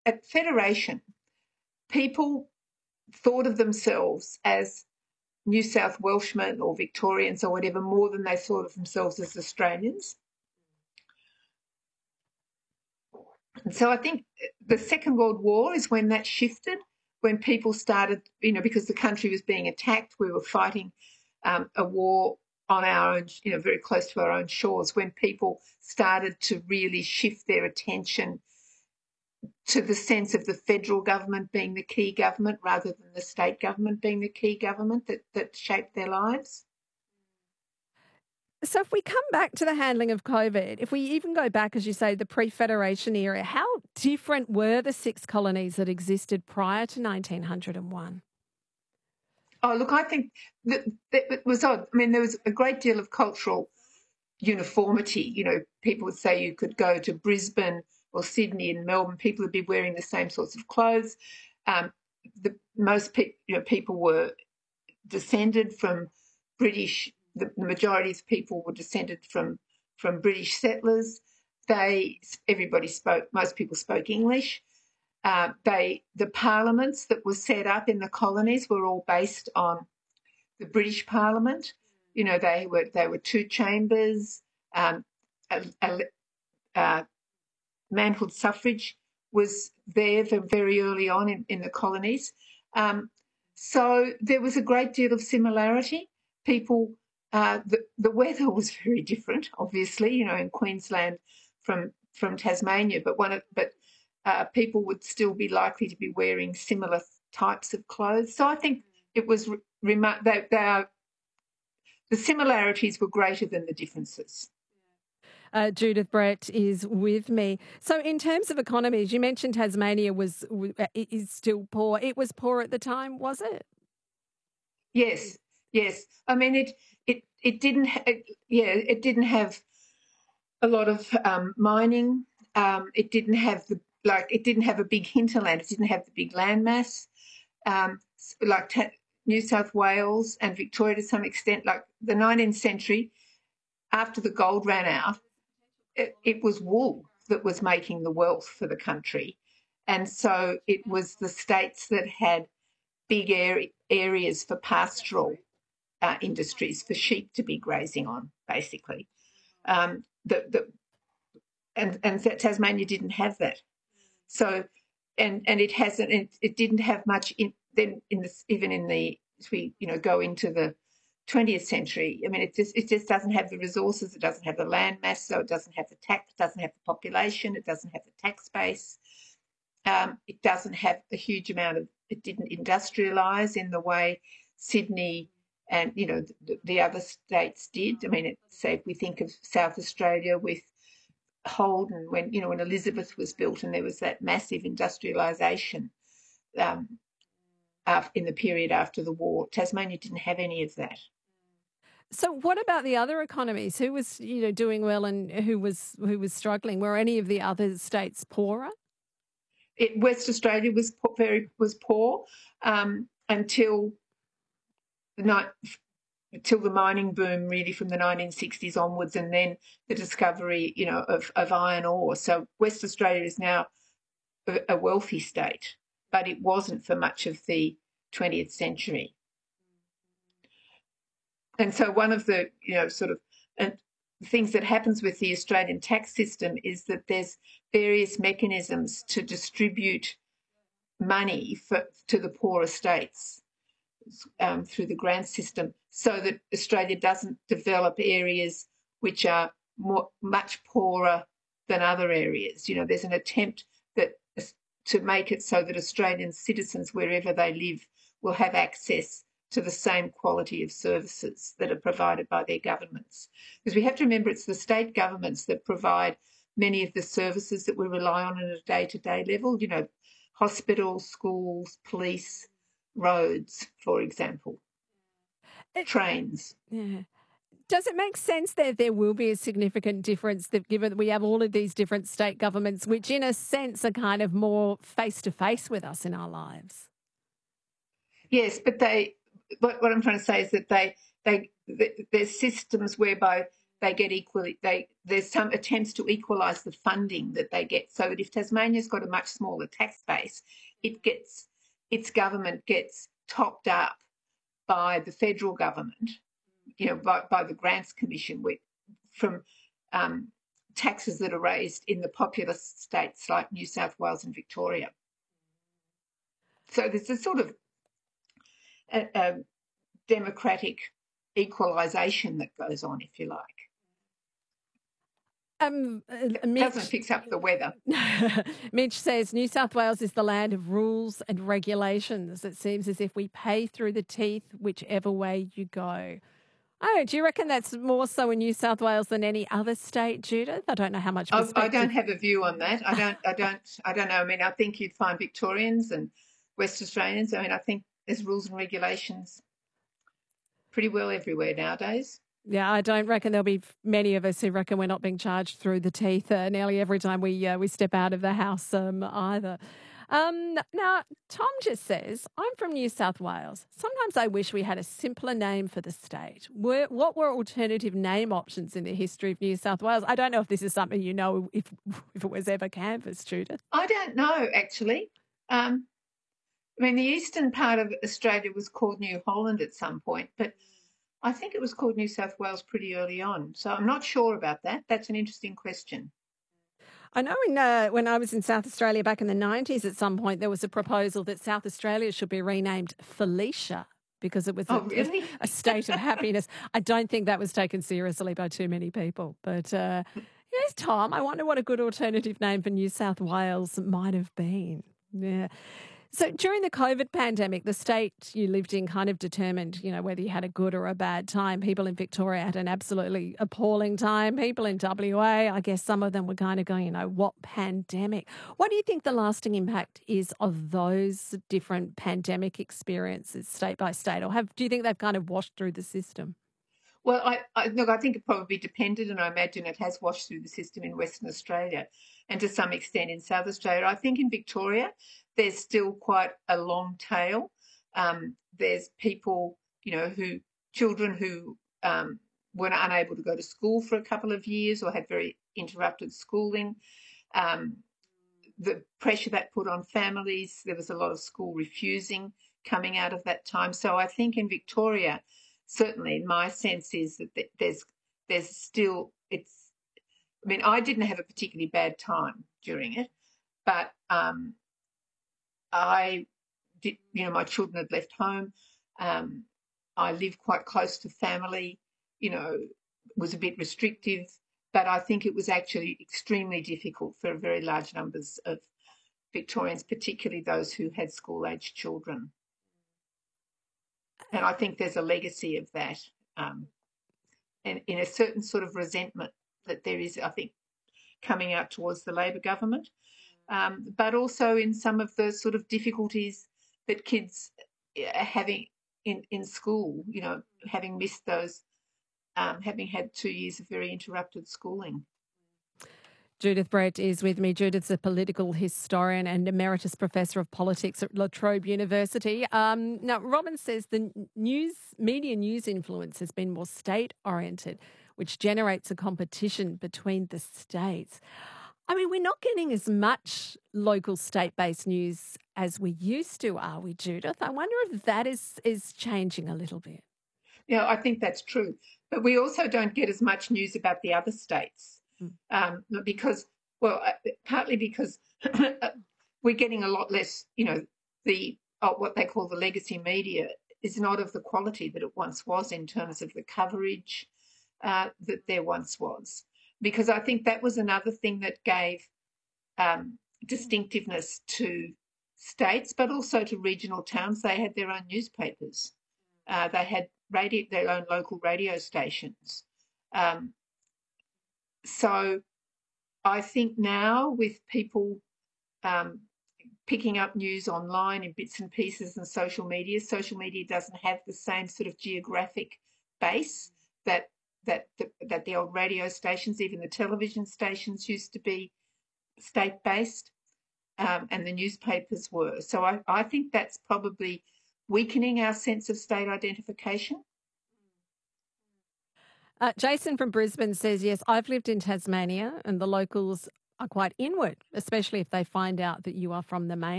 at Federation, people thought of themselves as New South Welshmen or Victorians or whatever more than they thought of themselves as Australians. And so I think the Second World War is when that shifted, when people started, because the country was being attacked, we were fighting a war on our own, very close to our own shores, when people started to really shift their attention to the sense of the federal government being the key government rather than the state government being the key government that shaped their lives. So if we come back to the handling of COVID, if we even go back, as you say, the pre-Federation era, how different were the 6 colonies that existed prior to 1901? Oh, look, I think that it was odd. I mean, there was a great deal of cultural uniformity. People would say you could go to Brisbane or Sydney and Melbourne, people would be wearing the same sorts of clothes. Most people were descended from British. The majority of people were descended from British settlers. Most people spoke English. The parliaments that were set up in the colonies were all based on the British Parliament. They were 2 chambers. Manhood suffrage was there very early on in the colonies. So there was a great deal of similarity. People, the weather was very different, obviously, in Queensland from Tasmania, but people would still be likely to be wearing similar types of clothes. So I think it was the similarities were greater than the differences. Judith Brett is with me. So in terms of economies, you mentioned Tasmania is still poor. It was poor at the time, was it? Yes. I mean, it didn't have a lot of mining. It didn't have a big hinterland. It didn't have the big landmass. New South Wales and Victoria to some extent, like the 19th century, after the gold ran out, it was wool that was making the wealth for the country. And so it was the states that had big areas for pastoral industries, for sheep to be grazing on, basically. And Tasmania didn't have that. So, and it hasn't. It didn't have much even as we go into the 20th century. I mean, it just doesn't have the resources. It doesn't have the land mass, so it doesn't have the tax. It doesn't have the population. It doesn't have the tax base. It doesn't have a huge amount of. It didn't industrialise in the way Sydney and the other states did. I mean, say if we think of South Australia with Holden, when Elizabeth was built, and there was that massive industrialisation in the period after the war. Tasmania didn't have any of that. So what about the other economies? Who was doing well and who was struggling? Were any of the other states poorer? West Australia was poor until the mining boom, really, from the 1960s onwards, and then the discovery, of iron ore. So West Australia is now a wealthy state, but it wasn't for much of the 20th century. And so one of the, things that happens with the Australian tax system is that there's various mechanisms to distribute money to the poorer states through the grant system, so that Australia doesn't develop areas which are much poorer than other areas. There's an attempt to make it so that Australian citizens, wherever they live, will have access to the same quality of services that are provided by their governments. Because we have to remember it's the state governments that provide many of the services that we rely on a day-to-day level, hospitals, schools, police, roads, for example, trains. Yeah. Does it make sense that there will be a significant difference given that we have all of these different state governments, which in a sense are kind of more face-to-face with us in our lives? Yes, but what I'm trying to say is that there's systems whereby they get equally. There's some attempts to equalise the funding that they get, so that if Tasmania's got a much smaller tax base, its government gets topped up by the federal government, by the Grants Commission from taxes that are raised in the populous states like New South Wales and Victoria. So there's a sort of a democratic equalisation that goes on, if you like. Mitch doesn't fix up the weather. Mitch says New South Wales is the land of rules and regulations. It seems as if we pay through the teeth whichever way you go. Oh, do you reckon that's more so in New South Wales than any other state, Judith? I don't know how much perspective. I don't have a view on that. I don't know. I mean, I think you'd find Victorians and West Australians. I mean, I think there's rules and regulations pretty well everywhere nowadays. Yeah, I don't reckon there'll be many of us who reckon we're not being charged through the teeth nearly every time we step out of the house either. Now, Tom just says, I'm from New South Wales. Sometimes I wish we had a simpler name for the state. What were alternative name options in the history of New South Wales? I don't know if this is something you know if it was ever canvassed, Judith. I don't know, actually. I mean, the eastern part of Australia was called New Holland at some point, but I think it was called New South Wales pretty early on. So I'm not sure about that. That's an interesting question. I know when I was in South Australia back in the 90s, at some point there was a proposal that South Australia should be renamed Felicia because it was really? a state of happiness. I don't think that was taken seriously by too many people. But yes, Tom, I wonder what a good alternative name for New South Wales might have been. Yeah. So during the COVID pandemic, the state you lived in kind of determined, whether you had a good or a bad time. People in Victoria had an absolutely appalling time. People in WA, I guess some of them were kind of going, what pandemic? What do you think the lasting impact is of those different pandemic experiences state by state? Or do you think they've kind of washed through the system? Well, I think it probably depended, and I imagine it has washed through the system in Western Australia and to some extent in South Australia. I think in Victoria, there's still quite a long tail. There's people, children who were unable to go to school for a couple of years or had very interrupted schooling. The pressure that put on families, there was a lot of school refusing coming out of that time. So I think in Victoria, certainly my sense is that there's still, I didn't have a particularly bad time during it, but I did, my children had left home. I lived quite close to family, was a bit restrictive, but I think it was actually extremely difficult for very large numbers of Victorians, particularly those who had school-aged children. And I think there's a legacy of that and in a certain sort of resentment that there is, I think, coming out towards the Labor government, but also in some of the sort of difficulties that kids are having in school, having missed those, having had 2 years of very interrupted schooling. Judith Brett is with me. Judith's a political historian and emeritus professor of politics at La Trobe University. Now, Robin says the media news influence has been more state-oriented, which generates a competition between the states. I mean, we're not getting as much local state-based news as we used to, are we, Judith? I wonder if that is changing a little bit. Yeah, I think that's true. But we also don't get as much news about the other states. Partly because we're getting a lot less, what they call the legacy media is not of the quality that it once was in terms of the coverage that there once was. Because I think that was another thing that gave distinctiveness to states, but also to regional towns. They had their own newspapers. They had their own local radio stations. So I think now with people picking up news online in bits and pieces and social media doesn't have the same sort of geographic base that the old radio stations, even the television stations, used to be state-based, and the newspapers were. So I think that's probably weakening our sense of state identification. Jason from Brisbane says, yes, I've lived in Tasmania and the locals are quite inward, especially if they find out that you are from the mainland.